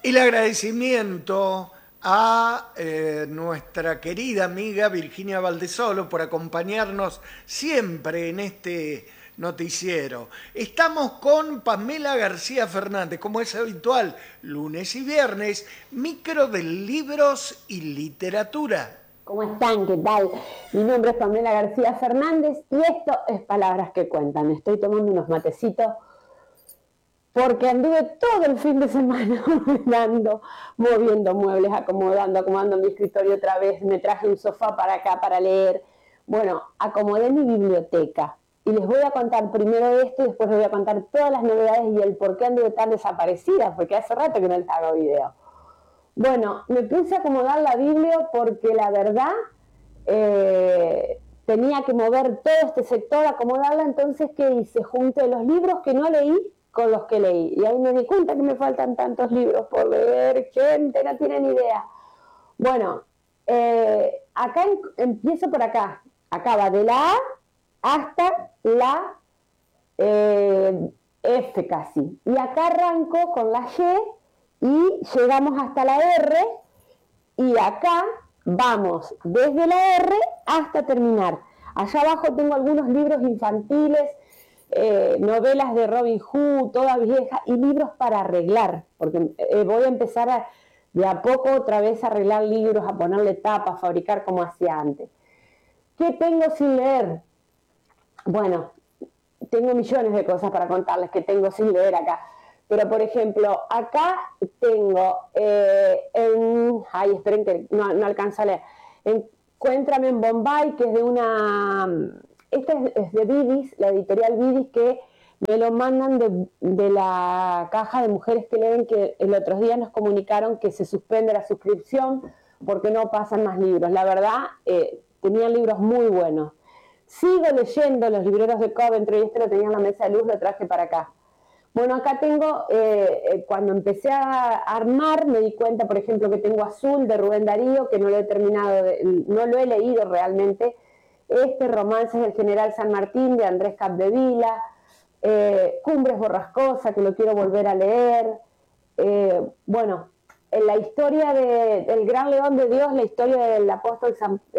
El agradecimiento a nuestra querida amiga Virginia Valdesolo por acompañarnos siempre en este noticiero. Estamos con Pamela García Fernández, como es habitual, lunes y viernes, micro de libros y literatura. ¿Cómo están? ¿Qué tal? Mi nombre es Pamela García Fernández y esto es Palabras que Cuentan. Estoy tomando unos matecitos porque anduve todo el fin de semana ordenando, moviendo muebles, acomodando mi escritorio otra vez. Me traje un sofá para acá para leer. Bueno, acomodé mi biblioteca. Y les voy a contar primero esto y después les voy a contar todas las novedades y el por qué anduve tan desaparecida, porque hace rato que no les hago video. Bueno, me puse a acomodar la Biblia porque la verdad tenía que mover todo este sector, acomodarla, entonces ¿qué hice? Junté los libros que no leí con los que leí. Y ahí me di cuenta que me faltan tantos libros por leer, gente, no tienen idea. Bueno, acá empiezo por acá. Acá va de la A hasta la F casi. Y acá arranco con la Y y llegamos hasta la R y acá vamos desde la R hasta terminar. Allá abajo tengo algunos libros infantiles, novelas de Robin Hood, toda vieja, y libros para arreglar, porque voy a empezar de a poco otra vez a arreglar libros, a ponerle tapa, a fabricar como hacía antes. ¿Qué tengo sin leer? Bueno, tengo millones de cosas para contarles que tengo sin leer acá. Pero, por ejemplo, acá tengo, esperen que no alcanzo a leer. Encuéntrame en Bombay, que es de una... Esta es de Bidis, la editorial Bidis, que me lo mandan de la caja de mujeres que leen, que el otro día nos comunicaron que se suspende la suscripción porque no pasan más libros. La verdad, tenían libros muy buenos. Sigo leyendo los libreros de Coventry, este lo tenía en la mesa de luz, lo traje para acá. Bueno, acá tengo, cuando empecé a armar, me di cuenta, por ejemplo, que tengo Azul de Rubén Darío, que no lo he terminado, no lo he leído realmente. Romances del General San Martín de Andrés Capdevila, Cumbres Borrascosas, que lo quiero volver a leer. Bueno, en la historia del Gran León de Dios, la historia del apóstol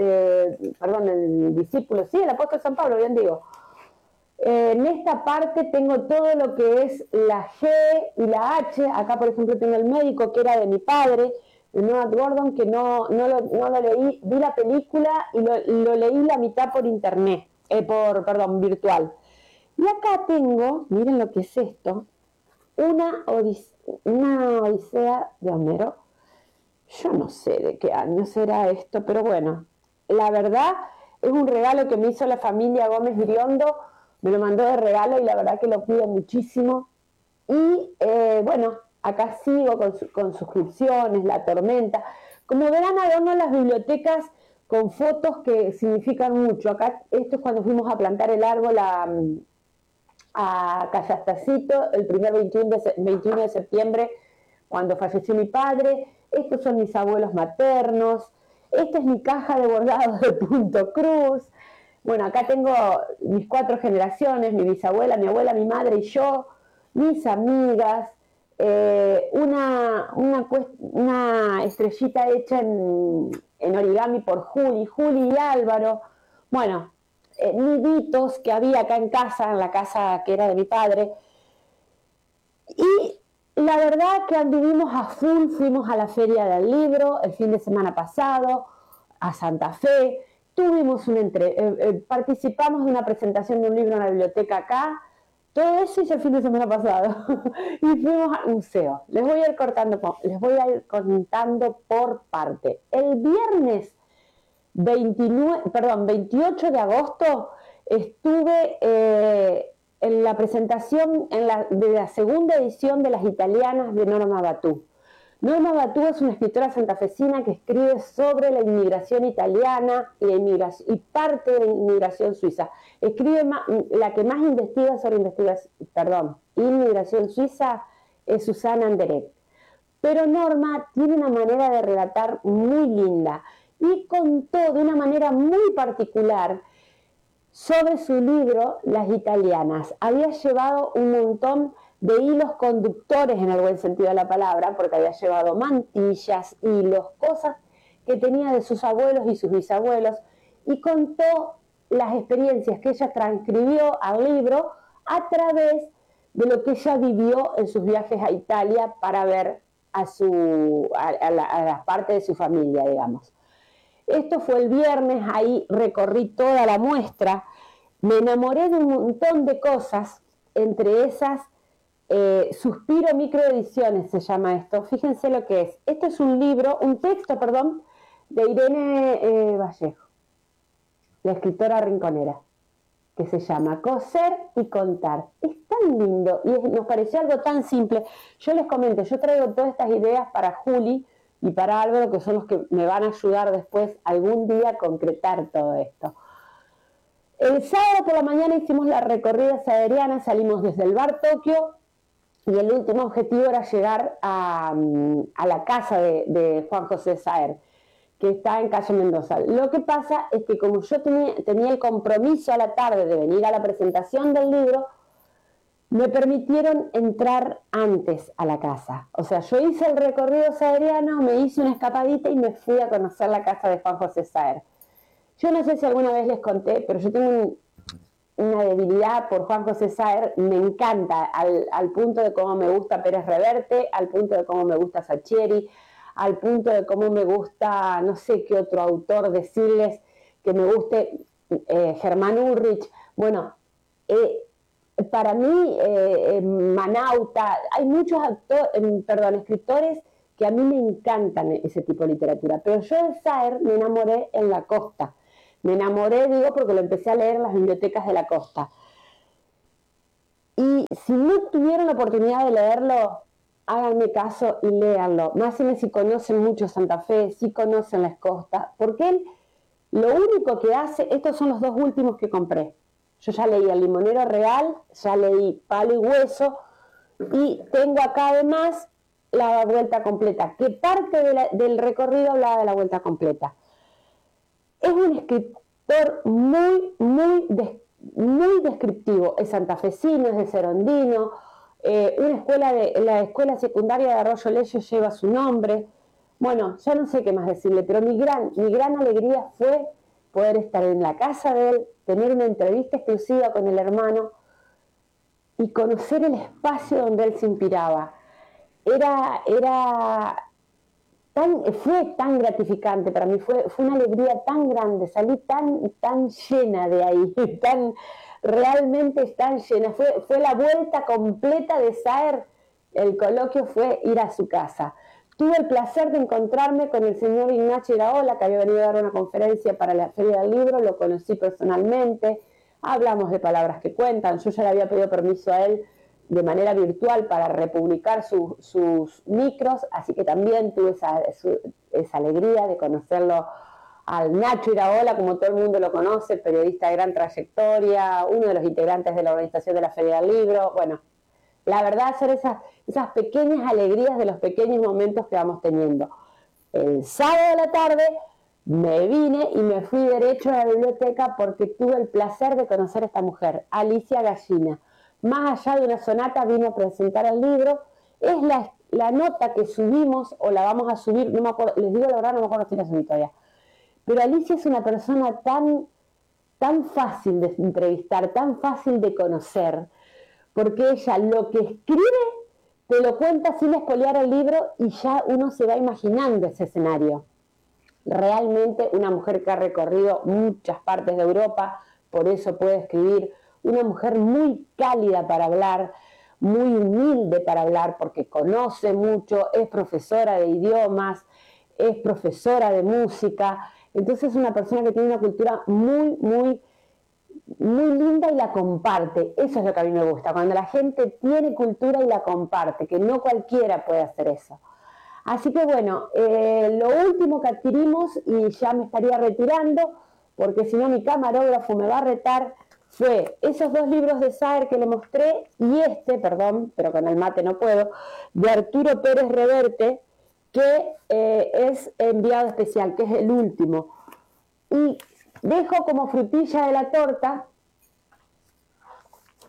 el discípulo, sí, el apóstol San Pablo, bien digo. En esta parte tengo todo lo que es la G y la H. Acá, por ejemplo, tengo el médico que era de mi padre, el Noah Gordon, que no lo leí. Vi la película y lo leí la mitad por internet, virtual. Y acá tengo, miren lo que es esto, una Odisea de Homero. Yo no sé de qué año será esto, pero bueno, la verdad es un regalo que me hizo la familia Gómez Briondo. Me lo mandó de regalo y la verdad que lo cuido muchísimo. Y bueno, acá sigo con suscripciones, La Tormenta. Como verán, adorno las bibliotecas con fotos que significan mucho. Acá, esto es cuando fuimos a plantar el árbol a Callastacito, el primer 21 de septiembre, cuando falleció mi padre. Estos son mis abuelos maternos. Esta es mi caja de bordados de Punto Cruz. Bueno, acá tengo mis 4 generaciones, mi bisabuela, mi abuela, mi madre y yo, mis amigas, una estrellita hecha en origami por Juli y Álvaro. Bueno, niditos que había acá en la casa que era de mi padre. Y la verdad que anduvimos a full, fuimos a la Feria del Libro el fin de semana pasado, a Santa Fe. Participamos de una presentación de un libro en la biblioteca acá. Todo eso hice el fin de semana pasado. Y fuimos al museo. Les voy a ir contando por parte. El viernes 28 de agosto estuve en la presentación de la segunda edición de Las Italianas de Norma Batú. Norma Batú es una escritora santafesina que escribe sobre la inmigración italiana y parte de la inmigración suiza. La que más investiga sobre inmigración suiza es Susana Anderegg. Pero Norma tiene una manera de relatar muy linda y contó de una manera muy particular sobre su libro Las Italianas. Había llevado un montón de hilos conductores en el buen sentido de la palabra, porque había llevado mantillas, hilos, cosas que tenía de sus abuelos y sus bisabuelos, y contó las experiencias que ella transcribió al libro a través de lo que ella vivió en sus viajes a Italia para ver a las partes de su familia, digamos. Esto fue el viernes, ahí recorrí toda la muestra, me enamoré de un montón de cosas, entre esas Suspiro Microediciones se llama esto, fíjense lo que es. Esto es un libro, un texto, perdón, de Irene Vallejo, la escritora rinconera, que se llama Coser y Contar. Es tan lindo y nos pareció algo tan simple. Yo les comento, yo traigo todas estas ideas para Juli y para Álvaro, que son los que me van a ayudar después algún día a concretar todo esto. El sábado por la mañana hicimos la recorrida saeriana, salimos desde el bar Tokio y el último objetivo era llegar a la casa de Juan José Saer, que está en calle Mendoza. Lo que pasa es que como yo tenía el compromiso a la tarde de venir a la presentación del libro, me permitieron entrar antes a la casa. O sea, yo hice el recorrido saeriano, me hice una escapadita y me fui a conocer la casa de Juan José Saer. Yo no sé si alguna vez les conté, pero yo tengo una debilidad por Juan José Saer, me encanta, al punto de cómo me gusta Pérez Reverte, al punto de cómo me gusta Saccheri, al punto de cómo me gusta, no sé qué otro autor decirles que me guste, Germán Ulrich. Bueno, para mí, Manauta, hay muchos escritores que a mí me encantan ese tipo de literatura, pero yo de Saer me enamoré en la costa. Me enamoré, digo, porque lo empecé a leer en las bibliotecas de la costa. Y si no tuvieron la oportunidad de leerlo, háganme caso y léanlo. Más si conocen mucho Santa Fe, si conocen las costas, porque él lo único que hace, estos son los dos últimos que compré. Yo ya leí El Limonero Real, ya leí Palo y Hueso, y tengo acá además La Vuelta Completa, que parte del recorrido hablaba de la Vuelta Completa. Es un escritor muy descriptivo, es santafesino, es de Serondino, la escuela secundaria de Arroyo Lello lleva su nombre. Bueno, ya no sé qué más decirle, pero mi gran alegría fue poder estar en la casa de él, tener una entrevista exclusiva con el hermano y conocer el espacio donde él se inspiraba. Fue tan gratificante para mí, fue una alegría tan grande, salí tan llena de ahí, realmente tan llena. Fue la vuelta completa de Saer, el coloquio fue ir a su casa. Tuve el placer de encontrarme con el señor Ignacio Iraola, que había venido a dar una conferencia para la Feria del Libro, lo conocí personalmente, hablamos de Palabras que Cuentan, yo ya le había pedido permiso a él de manera virtual para republicar sus micros, así que también tuve esa alegría de conocerlo al Nacho Iraola, como todo el mundo lo conoce, periodista de gran trayectoria, uno de los integrantes de la organización de la Feria del Libro. Bueno, la verdad son esas pequeñas alegrías de los pequeños momentos que vamos teniendo. El sábado a la tarde me vine y me fui derecho a la biblioteca porque tuve el placer de conocer a esta mujer, Alicia Gallina. Más allá de una sonata, vino a presentar el libro. Es la nota que subimos, o la vamos a subir, no me acuerdo, les digo la verdad, no me acuerdo si la subí todavía. Pero Alicia es una persona tan fácil de entrevistar, tan fácil de conocer, porque ella lo que escribe te lo cuenta sin espolear el libro y ya uno se va imaginando ese escenario. Realmente una mujer que ha recorrido muchas partes de Europa, por eso puede escribir. Una mujer muy cálida para hablar, muy humilde para hablar, porque conoce mucho, es profesora de idiomas, es profesora de música. Entonces es una persona que tiene una cultura muy linda y la comparte. Eso es lo que a mí me gusta, cuando la gente tiene cultura y la comparte, que no cualquiera puede hacer eso. Así que bueno, lo último que adquirimos, y ya me estaría retirando, porque si no mi camarógrafo me va a retar, fue esos dos libros de Saer que le mostré y perdón, pero con el mate no puedo, de Arturo Pérez Reverte, que es enviado especial, que es el último. Y dejo como frutilla de la torta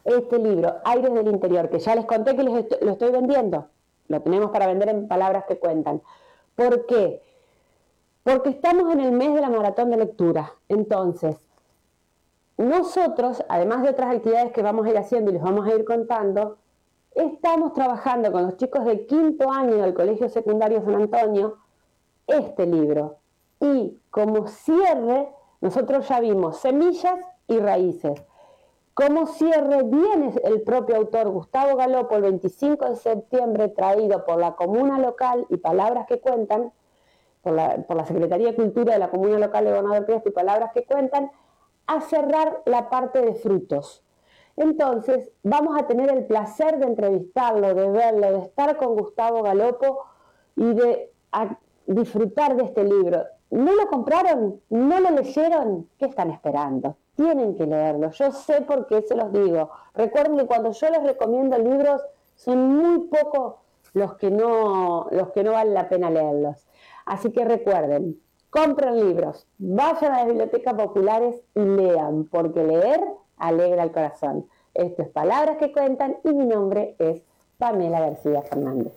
este libro, Aires del Interior, que ya les conté que lo estoy vendiendo. Lo tenemos para vender en Palabras que Cuentan. ¿Por qué? Porque estamos en el mes de la maratón de lectura. Entonces, nosotros, además de otras actividades que vamos a ir haciendo y les vamos a ir contando, estamos trabajando con los chicos de 5º año del Colegio Secundario San Antonio este libro. Y como cierre, nosotros ya vimos Semillas y Raíces. Como cierre viene el propio autor Gustavo Galopo el 25 de septiembre, traído por la Comuna Local y Palabras que Cuentan, por la Secretaría de Cultura de la Comuna Local de Gobernador Crespo y Palabras que Cuentan, a cerrar la parte de frutos. Entonces, vamos a tener el placer de entrevistarlo, de verlo, de estar con Gustavo Galopo y de disfrutar de este libro. ¿No lo compraron? ¿No lo leyeron? ¿Qué están esperando? Tienen que leerlo. Yo sé por qué se los digo. Recuerden que cuando yo les recomiendo libros, son muy pocos los que no vale la pena leerlos. Así que recuerden, compren libros, vayan a las bibliotecas populares y lean, porque leer alegra el corazón. Esto es Palabras que Cuentan y mi nombre es Pamela García Fernández.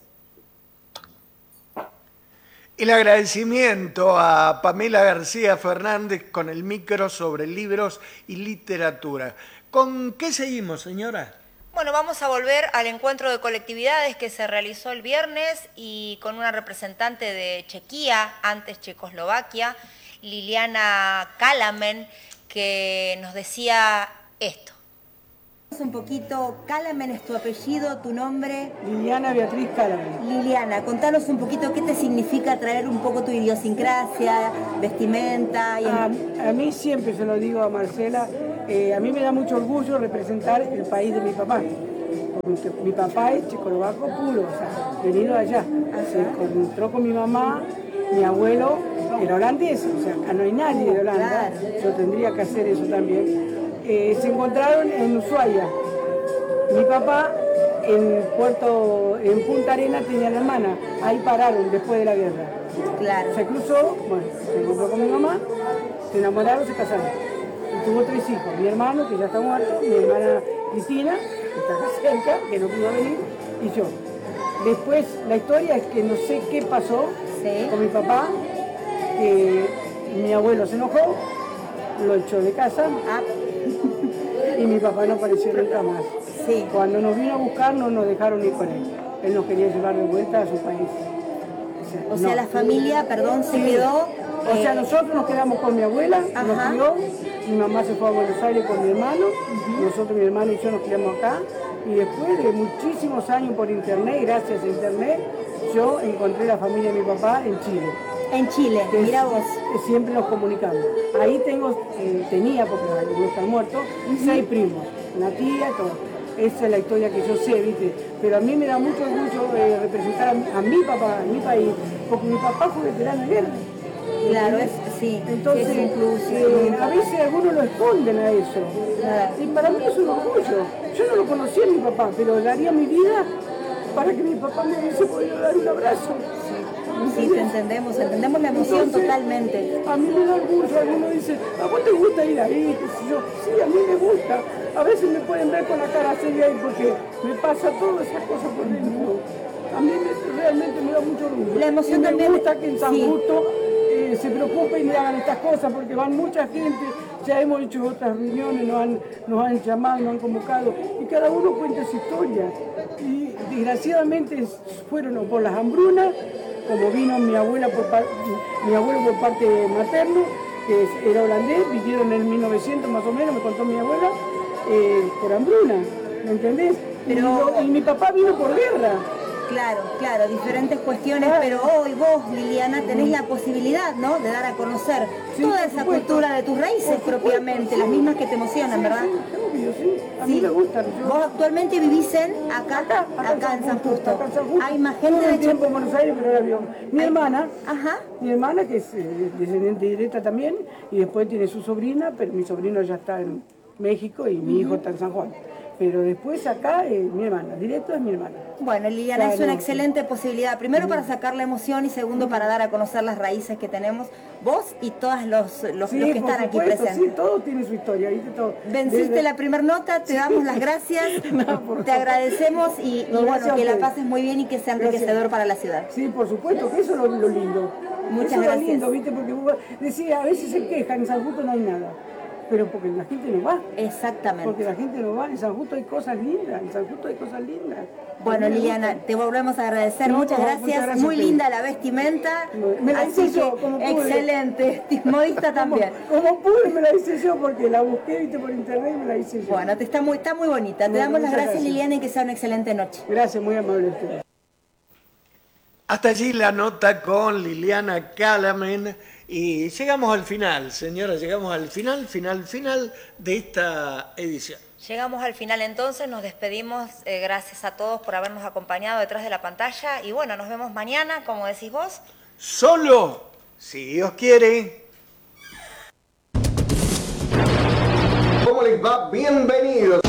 El agradecimiento a Pamela García Fernández con el micro sobre libros y literatura. ¿Con qué seguimos, señora? Bueno, vamos a volver al encuentro de colectividades que se realizó el viernes y con una representante de Chequia, antes Checoslovaquia, Liliana Kalamen, que nos decía esto. Un poquito, Kalamen es tu apellido, tu nombre. Liliana Beatriz Kalamen. Liliana, contanos un poquito qué te significa traer un poco tu idiosincrasia, vestimenta. A mí siempre se lo digo a Marcela, a mí me da mucho orgullo representar el país de mi papá. Porque mi papá es checoslovaco puro, o sea, venido de allá. Se encontró con mi mamá, mi abuelo era holandés, o sea, acá no hay nadie de Holanda. Claro. Yo tendría que hacer eso también. Se encontraron en Ushuaia. Mi papá en Punta Arenas tenía la hermana. Ahí pararon después de la guerra. Claro. Se cruzó, bueno, se encontró con mi mamá, se enamoraron, se casaron. Y tuvo 3 hijos. Mi hermano, que ya está muerto, mi hermana Cristina, que está acá cerca, que no pudo venir, y yo. Después, la historia es que no sé qué pasó con mi papá, que mi abuelo se enojó, lo echó de casa. Y mi papá no apareció nunca más. Sí. Cuando nos vino a buscar no nos dejaron ir con él. Él nos quería llevar de vuelta a su país. O sea, la familia, se quedó... O sea, nosotros nos quedamos con mi abuela, nos crió, mi mamá se fue a Buenos Aires con mi hermano, nosotros, mi hermano y yo nos quedamos acá. Y después de muchísimos años por internet, gracias a internet, yo encontré la familia de mi papá en Chile. En Chile, mira vos. Siempre nos comunicamos. Ahí tenía, porque no están muertos, 6 primos, una tía, todo. Esa es la historia que yo sé, ¿viste? Pero a mí me da mucho orgullo representar a mi papá, a mi país, porque mi papá fue veterano de guerra. Claro, sí. Entonces, a veces algunos lo esconden a eso. Y para mí es un orgullo. Yo no lo conocía a mi papá, pero daría mi vida para que mi papá me hubiese podido dar un abrazo. Sí, te entendemos la emoción. Entonces, totalmente. A mí me da orgullo, alguno dice, ¿a vos te gusta ir ahí? Sí, a mí me gusta. A veces me pueden ver con la cara seria ahí porque me pasa todas esas cosas por dentro. A mí realmente me da mucho orgullo. La emoción también. Me gusta que en San Justo se preocupen y hagan estas cosas porque van mucha gente. Ya hemos hecho otras reuniones, nos han llamado, nos han convocado y cada uno cuenta su historia. Y desgraciadamente fueron por las hambrunas, como vino mi abuelo por parte materno, que era holandés, vinieron en 1900 más o menos, me contó mi abuela, por hambruna, ¿me entendés? Y mi papá vino por guerra. Claro, diferentes cuestiones, pero hoy vos, Liliana, tenés la posibilidad, ¿no?, de dar a conocer toda esa cultura de tus raíces propiamente, las mismas que te emocionan, ¿verdad? Sí, a mí me gustan. Vos actualmente vivís acá en San Justo. Hay más gente de tiempo en Buenos Aires, pero era avión. Mi hermana, que es descendiente directa también, y después tiene su sobrina, pero mi sobrino ya está en México y mi hijo está en San Juan. Pero después acá mi hermana, directo es mi hermana. Bueno, Liliana, es una excelente posibilidad, primero para sacar la emoción y segundo para dar a conocer las raíces que tenemos, vos y todos los que están aquí presentes. Sí, todo tiene su historia, ¿viste? Todo. Venciste la primera nota, te damos las gracias, te agradecemos y bueno, que la pases muy bien y que sea enriquecedor para la ciudad. Sí, por supuesto, que eso es lo lindo. Muchas eso gracias. Es lo lindo, ¿viste? Porque vos decís, a veces se quejan, en San Justo no hay nada. Pero porque la gente no va. Exactamente. Porque la gente no va. En San Justo hay cosas lindas. Bueno, Liliana, te volvemos a agradecer. Muchas gracias. Muy linda la vestimenta. Me la hice Así yo, que como pude. excelente. Modista también. Como pude me la hice yo porque la busqué, viste, por internet y me la hice yo. Bueno, está muy bonita. Te damos las gracias, Liliana, y que sea una excelente noche. Gracias, muy amable usted. Hasta allí la nota con Liliana Calamen y llegamos al final, señora, llegamos al final de esta edición. Llegamos al final entonces, nos despedimos, gracias a todos por habernos acompañado detrás de la pantalla y bueno, nos vemos mañana, como decís vos. Solo, si Dios quiere. ¿Cómo les va? Bienvenidos.